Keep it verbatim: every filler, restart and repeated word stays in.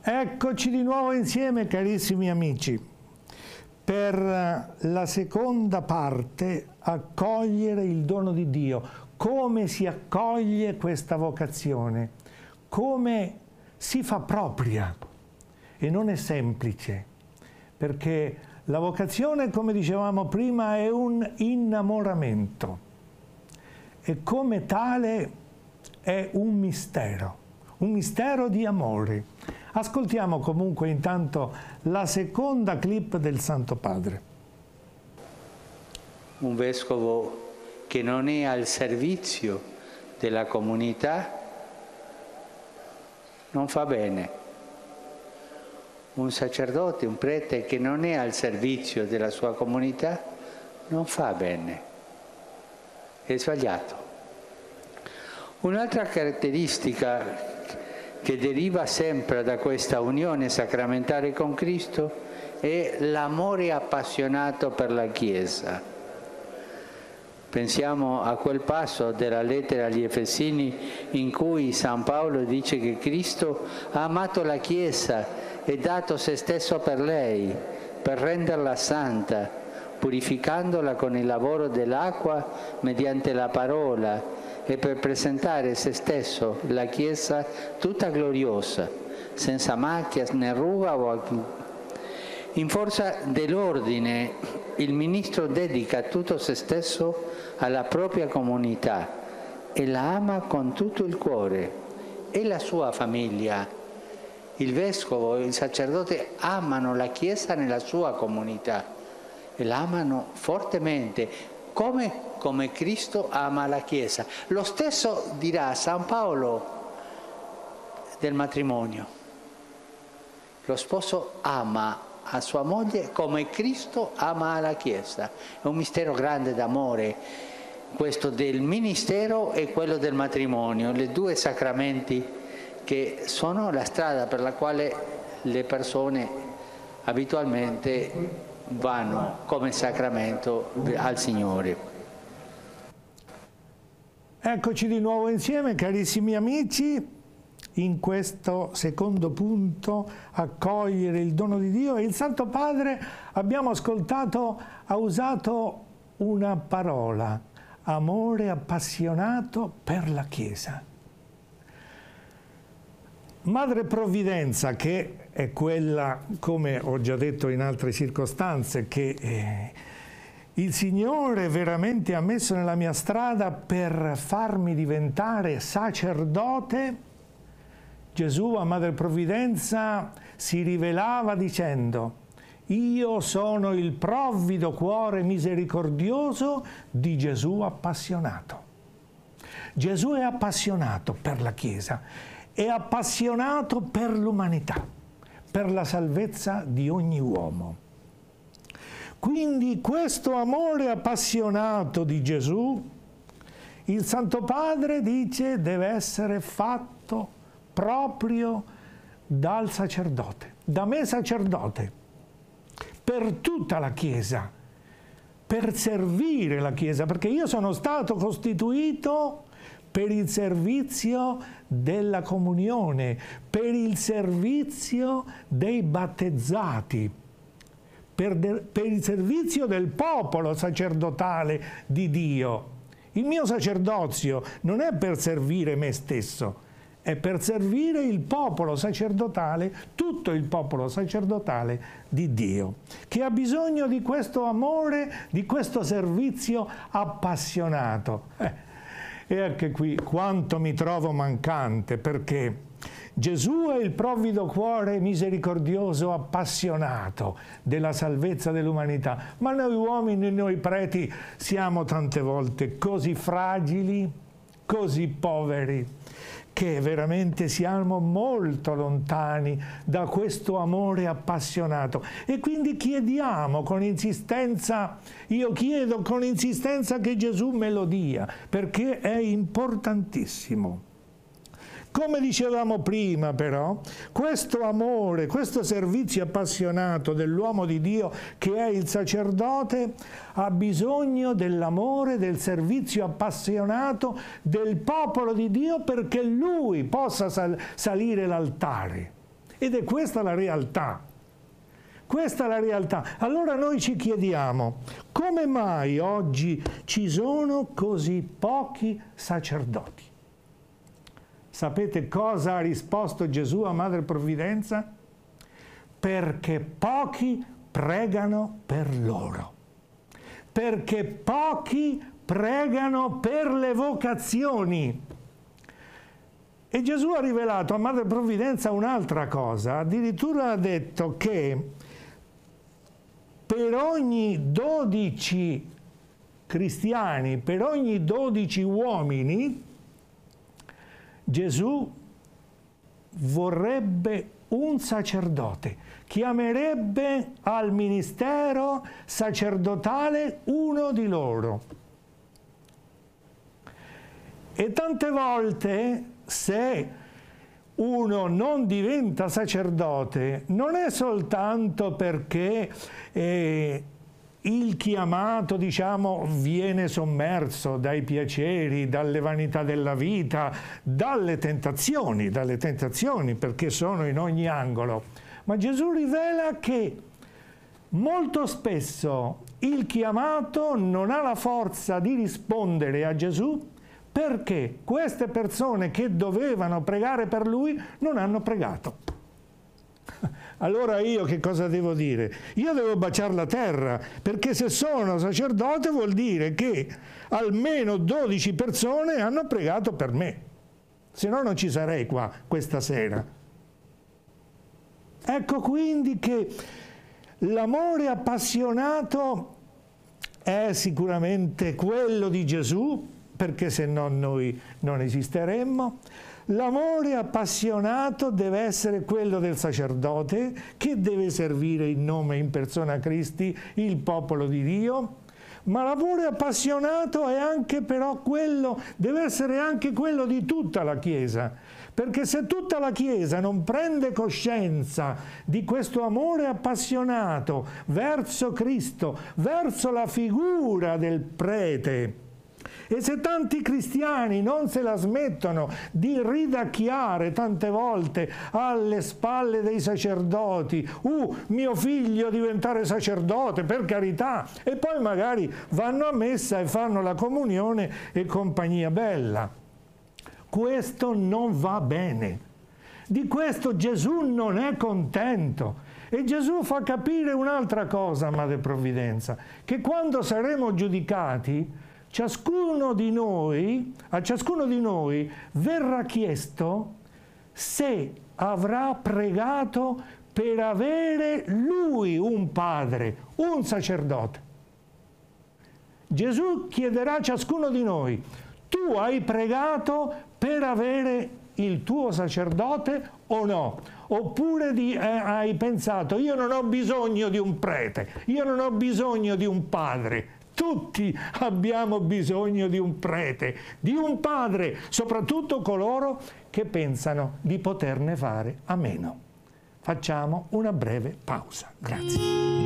Eccoci di nuovo insieme, carissimi amici, per la seconda parte, accogliere il dono di Dio. Come si accoglie questa vocazione? Come si fa propria? E non è semplice, perché la vocazione, come dicevamo prima, è un innamoramento e come tale è un mistero, un mistero di amore. Ascoltiamo comunque intanto la seconda clip del Santo Padre. Un vescovo che non è al servizio della comunità non fa bene. Un sacerdote, un prete che non è al servizio della sua comunità non fa bene. È sbagliato. Un'altra caratteristica che deriva sempre da questa unione sacramentale con Cristo è l'amore appassionato per la Chiesa. Pensiamo a quel passo della lettera agli Efesini in cui San Paolo dice che Cristo ha amato la Chiesa e dato se stesso per lei, per renderla santa, purificandola con il lavoro dell'acqua mediante la parola, e per presentare se stesso, la Chiesa, tutta gloriosa, senza macchia né ruga o alcun. In forza dell'ordine, il ministro dedica tutto se stesso alla propria comunità e la ama con tutto il cuore, e la sua famiglia. Il vescovo e il sacerdote amano la Chiesa nella sua comunità e la amano fortemente, come come Cristo ama la Chiesa. Lo stesso dirà San Paolo del matrimonio. Lo sposo ama a sua moglie come Cristo ama la Chiesa. È un mistero grande d'amore, questo del ministero e quello del matrimonio, le due sacramenti che sono la strada per la quale le persone abitualmente vanno come sacramento al Signore. Eccoci di nuovo insieme, carissimi amici, in questo secondo punto, accogliere il dono di Dio. E il Santo Padre, abbiamo ascoltato, ha usato una parola, amore appassionato per la Chiesa. Madre Provvidenza, che è quella, come ho già detto in altre circostanze, che eh, il Signore veramente ha messo nella mia strada per farmi diventare sacerdote, Gesù a Madre Provvidenza si rivelava dicendo: io sono il provvido cuore misericordioso di Gesù appassionato. Gesù è appassionato per la Chiesa, è appassionato per l'umanità, per la salvezza di ogni uomo. Quindi questo amore appassionato di Gesù, il Santo Padre dice, deve essere fatto proprio dal sacerdote, da me sacerdote, per tutta la Chiesa, per servire la Chiesa, perché io sono stato costituito per il servizio della comunione, per il servizio dei battezzati, Per, de, per il servizio del popolo sacerdotale di Dio. Il mio sacerdozio non è per servire me stesso, è per servire il popolo sacerdotale, tutto il popolo sacerdotale di Dio, che ha bisogno di questo amore, di questo servizio appassionato. Eh, e anche qui quanto mi trovo mancante, perché Gesù è il provvido cuore misericordioso appassionato della salvezza dell'umanità, ma noi uomini, noi preti, siamo tante volte così fragili, così poveri, che veramente siamo molto lontani da questo amore appassionato. E quindi chiediamo con insistenza, io chiedo con insistenza che Gesù me lo dia, perché è importantissimo. Come dicevamo prima però, questo amore, questo servizio appassionato dell'uomo di Dio che è il sacerdote ha bisogno dell'amore, del servizio appassionato del popolo di Dio perché lui possa sal- salire l'altare. Ed è questa la realtà. Questa è la realtà. Allora noi ci chiediamo, come mai oggi ci sono così pochi sacerdoti? Sapete cosa ha risposto Gesù a Madre Provvidenza? Perché pochi pregano per loro. Perché pochi pregano per le vocazioni. E Gesù ha rivelato a Madre Provvidenza un'altra cosa, addirittura ha detto che per ogni dodici cristiani, per ogni dodici uomini, Gesù vorrebbe un sacerdote, chiamerebbe al ministero sacerdotale uno di loro. E tante volte, se uno non diventa sacerdote, non è soltanto perché eh, il chiamato, diciamo, viene sommerso dai piaceri, dalle vanità della vita, dalle tentazioni, dalle tentazioni, perché sono in ogni angolo. Ma Gesù rivela che molto spesso il chiamato non ha la forza di rispondere a Gesù perché queste persone che dovevano pregare per lui non hanno pregato. Allora io che cosa devo dire? Io devo baciare la terra, perché se sono sacerdote vuol dire che almeno dodici persone hanno pregato per me, se no non ci sarei qua questa sera. Ecco quindi che l'amore appassionato è sicuramente quello di Gesù, perché se no noi non esisteremmo. L'amore appassionato deve essere quello del sacerdote, che deve servire in nome e in persona Cristi il popolo di Dio, ma l'amore appassionato è anche però quello, deve essere anche quello di tutta la Chiesa, perché se tutta la Chiesa non prende coscienza di questo amore appassionato verso Cristo, verso la figura del prete, e se tanti cristiani non se la smettono di ridacchiare tante volte alle spalle dei sacerdoti, uh, mio figlio diventare sacerdote, per carità, e poi magari vanno a messa e fanno la comunione e compagnia bella. Questo non va bene. Di questo Gesù non è contento. E Gesù fa capire un'altra cosa, Madre Provvidenza, che quando saremo giudicati, ciascuno di noi, a ciascuno di noi verrà chiesto se avrà pregato per avere lui un padre, un sacerdote. Gesù chiederà a ciascuno di noi: tu hai pregato per avere il tuo sacerdote o no? Oppure di, eh, hai pensato: io non ho bisogno di un prete, io non ho bisogno di un padre. Tutti abbiamo bisogno di un prete, di un padre, soprattutto coloro che pensano di poterne fare a meno. Facciamo una breve pausa. Grazie.